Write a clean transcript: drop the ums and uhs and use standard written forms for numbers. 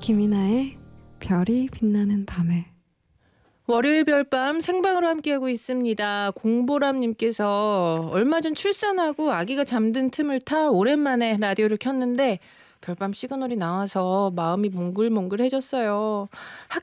김이나의 별이 빛나는 밤에. 월요일 별밤 생방으로 함께하고 있습니다. 공보람님께서 얼마 전 출산하고 아기가 잠든 틈을 타 오랜만에 라디오를 켰는데 별밤 시그널이 나와서 마음이 몽글몽글해졌어요.